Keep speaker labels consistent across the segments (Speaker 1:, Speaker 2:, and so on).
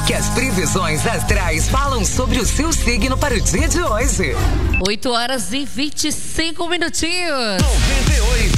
Speaker 1: que as previsões astrais falam sobre o seu signo para o dia de hoje.
Speaker 2: 8 horas e 25 minutinhos.
Speaker 3: 98.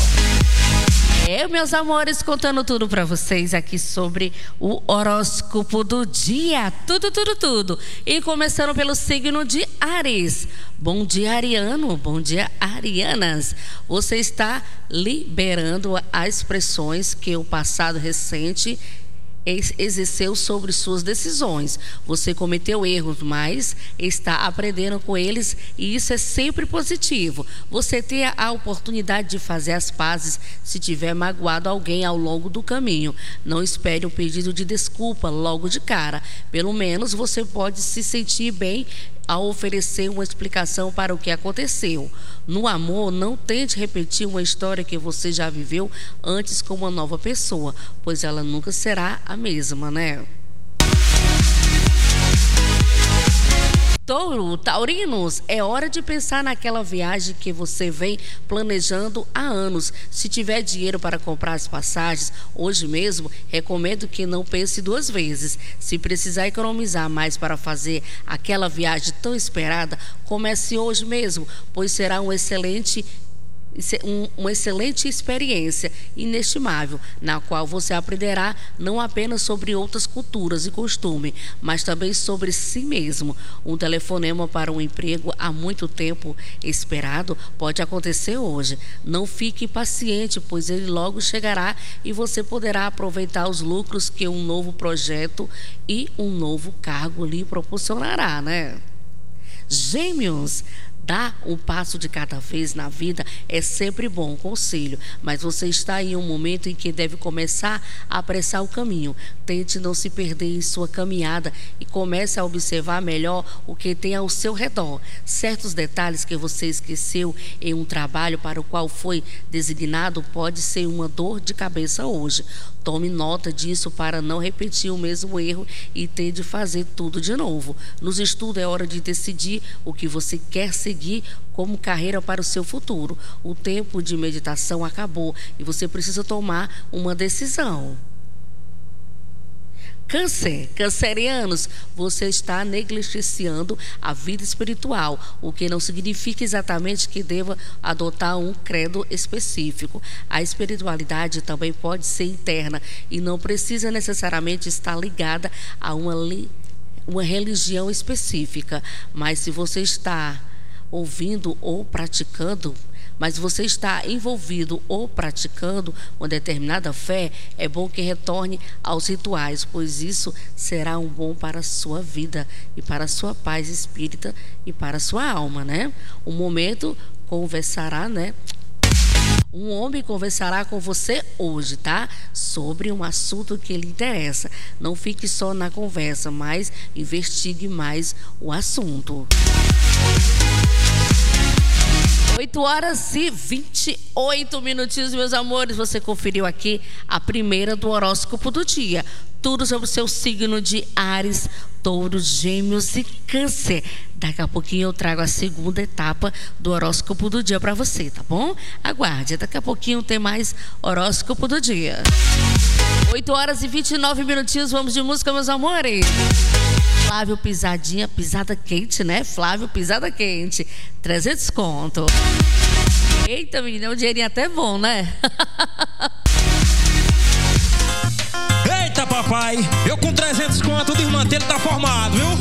Speaker 2: Meus amores, contando tudo pra vocês aqui sobre o horóscopo do dia. Tudo. E começando pelo signo de Áries. Bom dia, ariano. Bom dia, arianas. Você está liberando as expressões que o passado recente exerceu sobre suas decisões. Você cometeu erros, mas está aprendendo com eles e isso é sempre positivo. Você tem a oportunidade de fazer as pazes se tiver magoado alguém ao longo do caminho. Não espere um pedido de desculpa logo de cara. Pelo menos você pode se sentir bem ao oferecer uma explicação para o que aconteceu. No amor, não tente repetir uma história que você já viveu antes com uma nova pessoa, pois ela nunca será a mesma, né? Taurinos, é hora de pensar naquela viagem que você vem planejando há anos. Se tiver dinheiro para comprar as passagens hoje mesmo, recomendo que não pense duas vezes. Se precisar economizar mais para fazer aquela viagem tão esperada, comece hoje mesmo, pois será uma excelente experiência inestimável, na qual você aprenderá não apenas sobre outras culturas e costumes, mas também sobre si mesmo. Um telefonema para um emprego há muito tempo esperado pode acontecer hoje. Não fique impaciente, pois ele logo chegará e você poderá aproveitar os lucros que um novo projeto e um novo cargo lhe proporcionará, né? Gêmeos, dar um passo de cada vez na vida é sempre bom, conselho, mas você está em um momento em que deve começar a apressar o caminho. Tente não se perder em sua caminhada e comece a observar melhor o que tem ao seu redor. Certos detalhes que você esqueceu em um trabalho para o qual foi designado pode ser uma dor de cabeça hoje. Tome nota disso para não repetir o mesmo erro e ter de fazer tudo de novo. Nos estudos é hora de decidir o que você quer seguir como carreira para o seu futuro. O tempo de meditação acabou e você precisa tomar uma decisão. Cancerianos, você está negligenciando a vida espiritual, o que não significa exatamente que deva adotar um credo específico. A espiritualidade também pode ser interna e não precisa necessariamente estar ligada a uma religião específica. Mas se você está ouvindo ou praticando, mas você está envolvido ou praticando uma determinada fé, é bom que retorne aos rituais, pois isso será um bom para a sua vida e para a sua paz espírita e para a sua alma, né? Um momento conversará, né? Um homem conversará com você hoje, tá? Sobre um assunto que lhe interessa. Não fique só na conversa, mas investigue mais o assunto. 8 horas e 28 minutinhos, meus amores. Você conferiu aqui a primeira do horóscopo do dia. Tudo sobre o seu signo de Áries, Touro, Gêmeos e Câncer. Daqui a pouquinho eu trago a segunda etapa do horóscopo do dia para você, tá bom? Aguarde, daqui a pouquinho tem mais horóscopo do dia. 8 horas e 29 minutinhos, vamos de música, meus amores. Flávio Pisadinha, pisada quente, né? Flávio Pisada Quente, 300 conto. Eita, menina, um dinheirinho até bom, né?
Speaker 3: Eita, papai, eu com 300 conto, o desmantelo tá formado, viu?